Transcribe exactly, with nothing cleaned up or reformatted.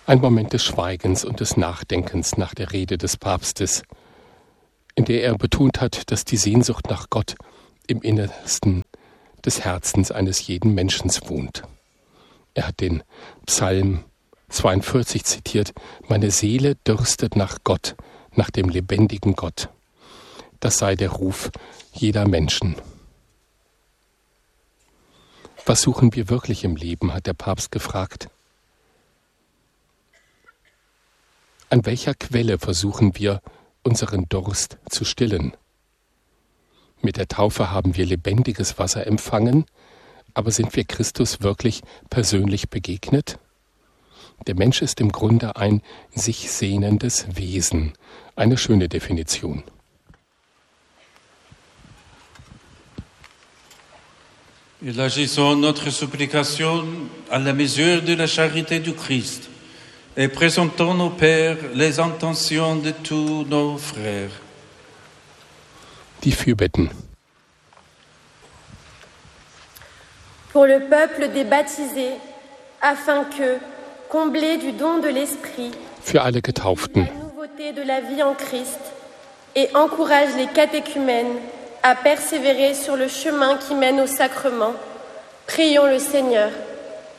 Ein Moment des Schweigens und des Nachdenkens nach der Rede des Papstes, in der er betont hat, dass die Sehnsucht nach Gott im Innersten des Herzens eines jeden Menschen wohnt. Er hat den Psalm zweiundvierzig zitiert: Meine Seele dürstet nach Gott, nach dem lebendigen Gott. Das sei der Ruf jeder Menschen. Was suchen wir wirklich im Leben, hat der Papst gefragt. An welcher Quelle versuchen wir, unseren Durst zu stillen? Mit der Taufe haben wir lebendiges Wasser empfangen, aber sind wir Christus wirklich persönlich begegnet? Der Mensch ist im Grunde ein sich sehnendes Wesen. Eine schöne Definition. Élargissons notre supplication à la mesure de la charité du Christ et présentons au Père les intentions de tous nos frères. Die Fürbitten. Pour le peuple des baptisés, afin que, comblé du don de l'Esprit, für alle Getauften, la nouveauté de la vie en Christ, et encourage les catéchumènes à persévérer sur le chemin qui mène au sacrement, prions le Seigneur.